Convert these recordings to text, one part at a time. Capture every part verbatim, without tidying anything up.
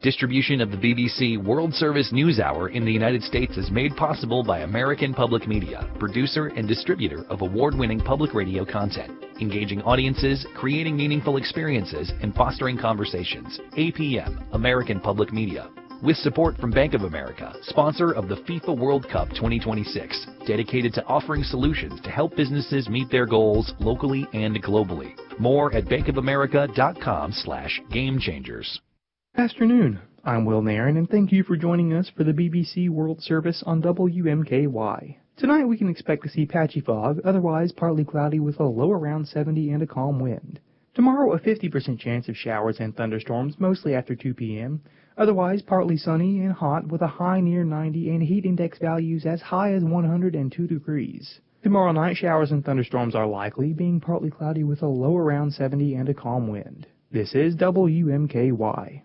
Distribution of the B B C World Service News Hour in the United States is made possible by American Public Media, producer and distributor of award-winning public radio content, engaging audiences, creating meaningful experiences, and fostering conversations. A P M, American Public Media. With support from Bank of America, sponsor of the FIFA World Cup twenty twenty-six, dedicated to offering solutions to help businesses meet their goals locally and globally. More at bankofamerica.com slash game changers. Afternoon. I'm Will Nairn, and thank you for joining us for the B B C World Service on W M K Y. Tonight we can expect to see patchy fog, otherwise partly cloudy with a low around seventy and a calm wind. Tomorrow a fifty percent chance of showers and thunderstorms, mostly after two p.m., otherwise partly sunny and hot with a high near ninety and heat index values as high as one hundred two degrees. Tomorrow night showers and thunderstorms are likely, being partly cloudy with a low around seventy and a calm wind. This is W M K Y.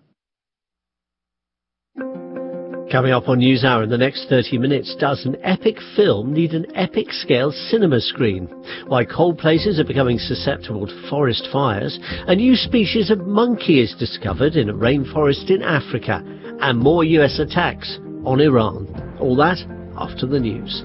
Coming up on NewsHour in the next thirty minutes, does an epic film need an epic-scale cinema screen? Why cold places are becoming susceptible to forest fires, a new species of monkey is discovered in a rainforest in Africa, and more U S attacks on Iran. All that after the news.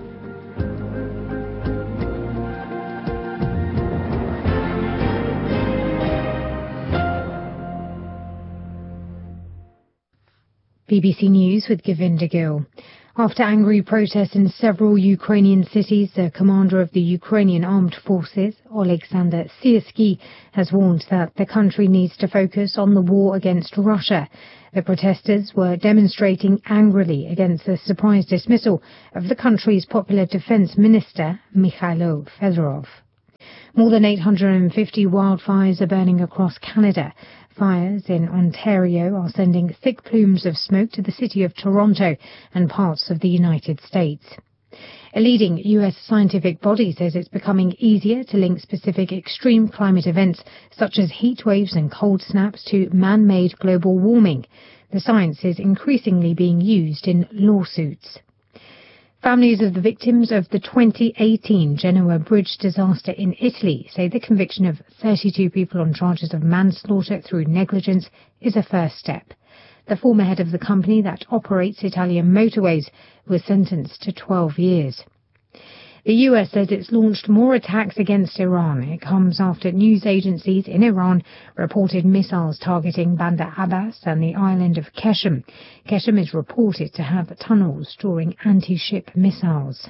B B C News with Govinda Gill. After angry protests in several Ukrainian cities, the commander of the Ukrainian Armed Forces, Oleksandr Syrskyi, has warned that the country needs to focus on the war against Russia. The protesters were demonstrating angrily against the surprise dismissal of the country's popular defense minister, Mikhailo Fedorov. More than eight hundred fifty wildfires are burning across Canada. Fires in Ontario are sending thick plumes of smoke to the city of Toronto and parts of the United States. A leading U S scientific body says it's becoming easier to link specific extreme climate events such as heat waves and cold snaps to man-made global warming. The science is increasingly being used in lawsuits. Families of the victims of the twenty eighteen Genoa bridge disaster in Italy say the conviction of thirty-two people on charges of manslaughter through negligence is a first step. The former head of the company that operates Italian motorways was sentenced to twelve years. The U S says it's launched more attacks against Iran. It comes after news agencies in Iran reported missiles targeting Bandar Abbas and the island of Qeshm. Qeshm is reported to have tunnels storing anti-ship missiles.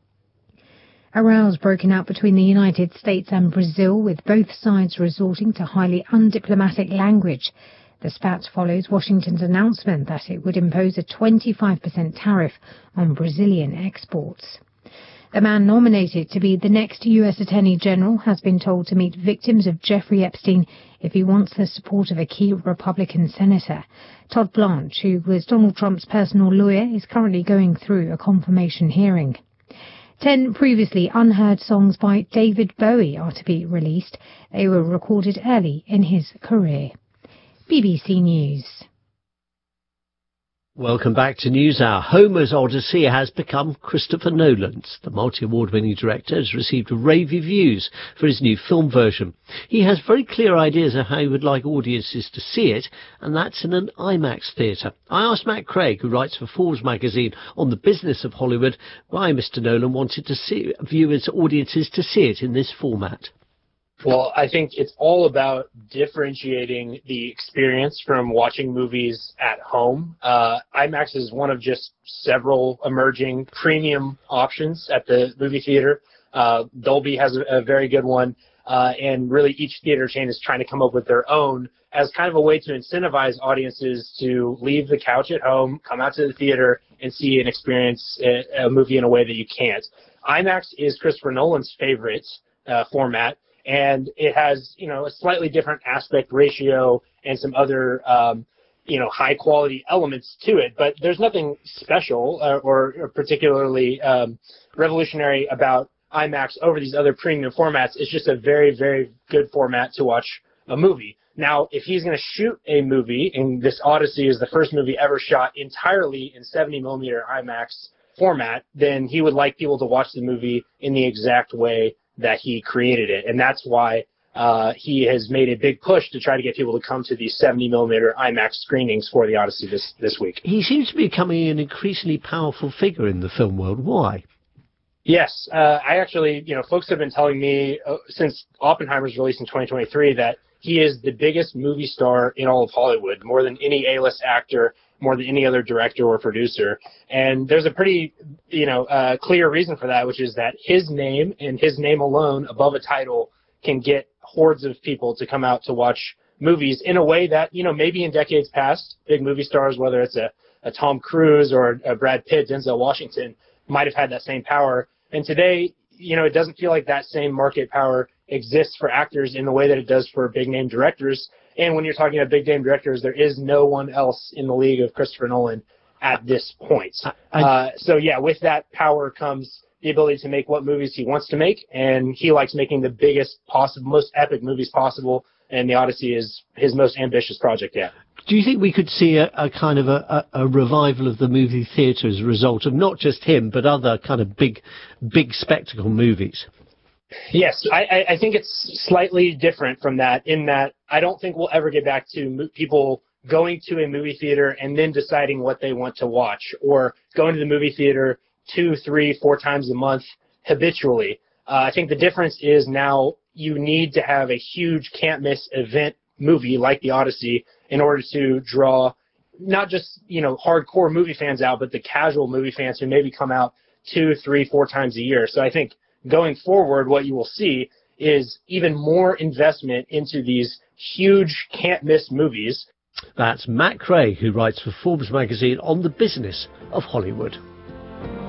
A row's broken out between the United States and Brazil, with both sides resorting to highly undiplomatic language. The spat follows Washington's announcement that it would impose a twenty-five percent tariff on Brazilian exports. The man nominated to be the next U S Attorney General has been told to meet victims of Jeffrey Epstein if he wants the support of a key Republican senator. Todd Blanche, who was Donald Trump's personal lawyer, is currently going through a confirmation hearing. Ten previously unheard songs by David Bowie are to be released. They were recorded early in his career. B B C News. Welcome back to NewsHour. Homer's Odyssey has become Christopher Nolan's. The multi-award-winning director has received rave reviews for his new film version. He has very clear ideas of how he would like audiences to see it, and that's in an IMAX theatre. I asked Matt Craig, who writes for Forbes magazine on the business of Hollywood, why Mister Nolan wanted to see viewers, audiences to see it in this format. Well, I think it's all about differentiating the experience from watching movies at home. Uh, IMAX is one of just several emerging premium options at the movie theater. Uh, Dolby has a, a very good one, uh, and really each theater chain is trying to come up with their own as kind of a way to incentivize audiences to leave the couch at home, come out to the theater, and see and experience a, a movie in a way that you can't. IMAX is Christopher Nolan's favorite uh, format. And it has, you know, a slightly different aspect ratio and some other, um, you know, high-quality elements to it. But there's nothing special uh, or, or particularly um, revolutionary about IMAX over these other premium formats. It's just a very, very good format to watch a movie. Now, if he's going to shoot a movie, and this Odyssey is the first movie ever shot entirely in seventy millimeter IMAX format, then he would like people to watch the movie in the exact way that he created it. And that's why uh, he has made a big push to try to get people to come to these seventy millimeter IMAX screenings for the Odyssey this, this week. He seems to be becoming an increasingly powerful figure in the film world. Why? Yes, uh, I actually, you know, folks have been telling me uh, since Oppenheimer's release in twenty twenty-three that he is the biggest movie star in all of Hollywood, more than any A-list actor, more than any other director or producer. And there's a pretty, you know, uh, clear reason for that, which is that his name and his name alone above a title can get hordes of people to come out to watch movies in a way that, you know, maybe in decades past, big movie stars, whether it's a, a Tom Cruise or a Brad Pitt, Denzel Washington, might have had that same power. And today, you know, it doesn't feel like that same market power exists for actors in the way that it does for big-name directors. And when you're talking about big-name directors, there is no one else in the league of Christopher Nolan at this point. I, uh, so, yeah, with that power comes the ability to make what movies he wants to make, and he likes making the biggest possible, most epic movies possible, and The Odyssey is his most ambitious project yet. Do you think we could see a, a kind of a, a, a revival of the movie theatre as a result of not just him, but other kind of big, big spectacle movies? Yes, I, I think it's slightly different from that in that I don't think we'll ever get back to mo- people going to a movie theater and then deciding what they want to watch, or going to the movie theater two, three, four times a month habitually. Uh, I think the difference is now you need to have a huge can't-miss event movie like The Odyssey in order to draw not just, you know, hardcore movie fans out, but the casual movie fans who maybe come out two, three, four times a year. So I think going forward, what you will see is even more investment into these huge can't-miss movies. That's Matt Craig, who writes for Forbes magazine on the business of Hollywood.